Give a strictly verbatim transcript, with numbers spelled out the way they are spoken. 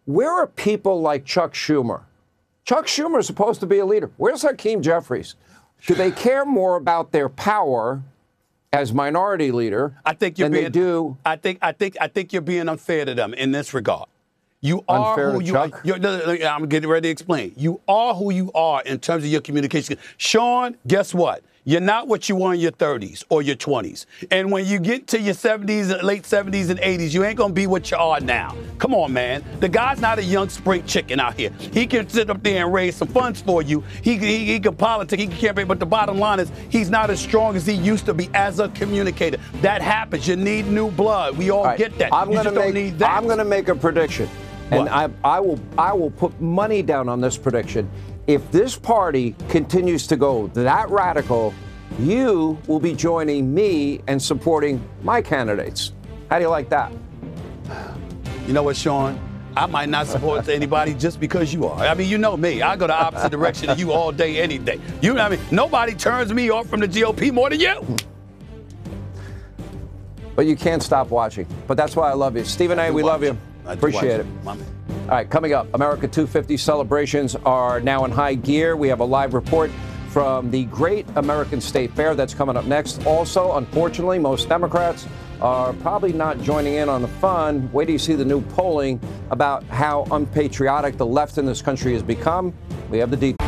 where are people like Chuck Schumer? Chuck Schumer is supposed to be a leader. Where's Hakeem Jeffries? Do they care more about their power as minority leader I think you're than being, they do? I think I think I think you're being unfair to them in this regard. You are Unfair who to you Chuck? are. You're, no, no, no, I'm getting ready to explain. You are who you are in terms of your communication. Sean, guess what? You're not what you were in your thirties or your twenties. And when you get to your seventies, late seventies and eighties, you ain't going to be what you are now. Come on, man. The guy's not a young spring chicken out here. He can sit up there and raise some funds for you. He, he, he can politic, he can campaign, but the bottom line is he's not as strong as he used to be as a communicator. That happens. You need new blood. We all, all right. get that. I'm you gonna just make, don't need that. I'm going to make a prediction. And What? I, I will I will put money down on this prediction. If this party continues to go that radical, you will be joining me and supporting my candidates. How do you like that? You know what, Sean? I might not support anybody just because you are. I mean, you know me. I go the opposite direction of you all day, any day. You know what I mean? Nobody turns me off from the G O P more than you. But you can't stop watching. But that's why I love you. Stephen A., we love you. Appreciate it. All right, coming up, America two fifty celebrations are now in high gear. We have a live report from the Great American State Fair that's coming up next. Also, unfortunately, most Democrats are probably not joining in on the fun. Wait till you see the new polling about how unpatriotic the left in this country has become. We have the details.